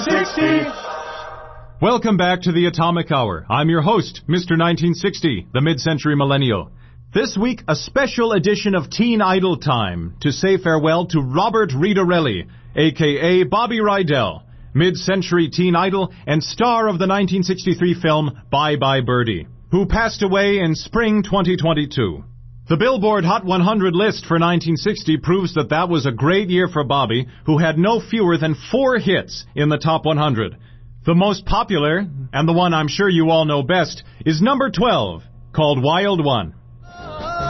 60. Welcome back to the Atomic Hour. I'm your host, Mr. 1960, the mid-century millennial. This week, a special edition of Teen Idol Time to say farewell to Robert Ridarelli, a.k.a. Bobby Rydell, mid-century teen idol and star of the 1963 film Bye Bye Birdie, who passed away in spring 2022. The Billboard Hot 100 list for 1960 proves that was a great year for Bobby, who had no fewer than 4 hits in the top 100. The most popular, and the one I'm sure you all know best, is number 12, called Wild One.